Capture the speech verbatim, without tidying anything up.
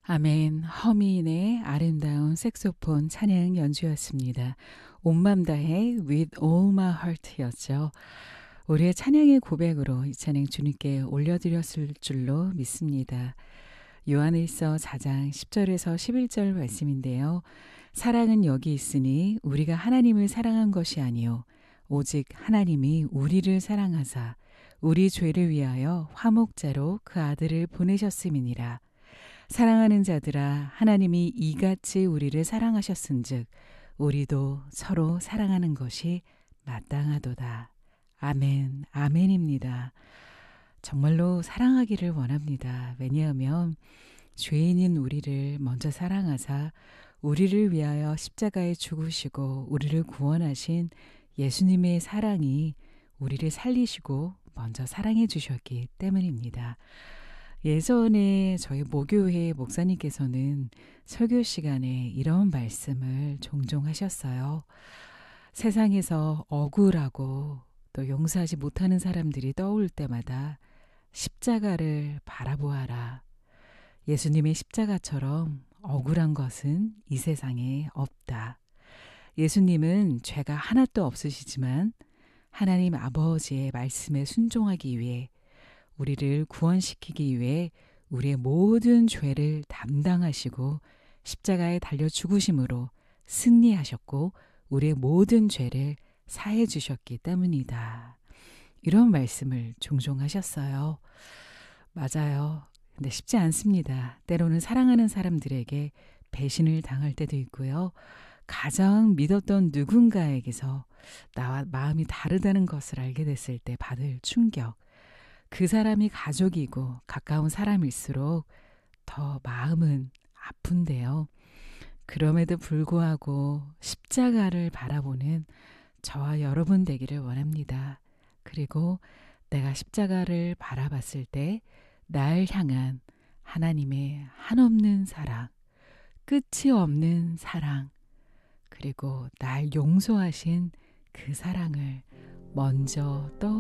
아멘. 허미인의 아름다운 색소폰 찬양 연주였습니다. 온맘 다해 With All My Heart였죠. 우리의 찬양의 고백으로 이 찬양 주님께 올려드렸을 줄로 믿습니다. 요한일서 사 장 십 절에서 십일 절 말씀인데요. 사랑은 여기 있으니 우리가 하나님을 사랑한 것이 아니요 오직 하나님이 우리를 사랑하사 우리 죄를 위하여 화목제로 그 아들을 보내셨음이니라. 사랑하는 자들아 하나님이 이같이 우리를 사랑하셨은즉 우리도 서로 사랑하는 것이 마땅하도다. 아멘, 아멘입니다. 정말로 사랑하기를 원합니다. 왜냐하면 죄인인 우리를 먼저 사랑하사 우리를 위하여 십자가에 죽으시고 우리를 구원하신 예수님의 사랑이 우리를 살리시고 먼저 사랑해 주셨기 때문입니다. 예전에 저희 모교회 목사님께서는 설교 시간에 이런 말씀을 종종 하셨어요. 세상에서 억울하고 또 용서하지 못하는 사람들이 떠올 때마다 십자가를 바라보아라. 예수님의 십자가처럼 억울한 것은 이 세상에 없다. 예수님은 죄가 하나도 없으시지만 하나님 아버지의 말씀에 순종하기 위해 우리를 구원시키기 위해 우리의 모든 죄를 담당하시고 십자가에 달려 죽으심으로 승리하셨고 우리의 모든 죄를 사해 주셨기 때문이다. 이런 말씀을 종종 하셨어요. 맞아요. 근데 쉽지 않습니다. 때로는 사랑하는 사람들에게 배신을 당할 때도 있고요. 가장 믿었던 누군가에게서 나와 마음이 다르다는 것을 알게 됐을 때 받을 충격. 그 사람이 가족이고 가까운 사람일수록 더 마음은 아픈데요. 그럼에도 불구하고 십자가를 바라보는 저와 여러분 되기를 원합니다. 그리고 내가 십자가를 바라봤을 때 날 향한 하나님의 한없는 사랑, 끝이 없는 사랑, 그리고 날 용서하신 그 사랑을 먼저 떠